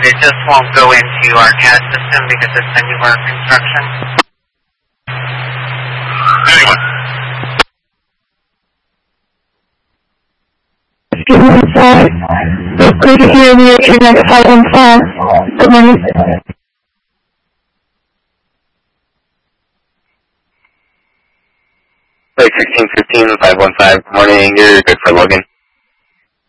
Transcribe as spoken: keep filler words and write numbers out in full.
it just won't go into our C A D system because it's a newer construction. Anyone? Good morning, sir. It's good to hear you at your next five one five. Good morning. Like sixteen fifteen, five one five, morning, you're good for Logan.